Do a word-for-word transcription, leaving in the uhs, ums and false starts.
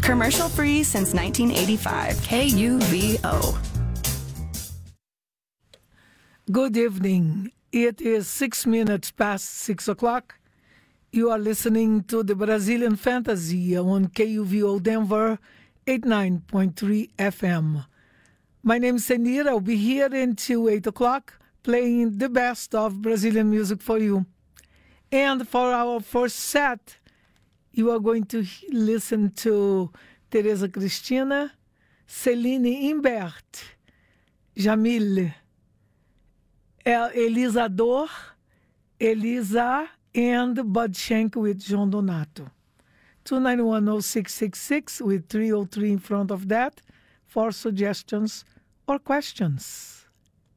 Commercial-free since nineteen eighty-five. K U V O. Good evening. It is six minutes past six o'clock. You are listening to the Brazilian Fantasy on K U V O Denver eighty-nine point three F M. My name is Senir. I'll be here until eight o'clock playing the best of Brazilian music for you. And for our first set, you are going to listen to Teresa Cristina, Celine Imbert, Jamil, Elisa Dor, Elisa, and Bud Shank with John Donato. two nine one oh six six six with three oh three in front of that for suggestions or questions.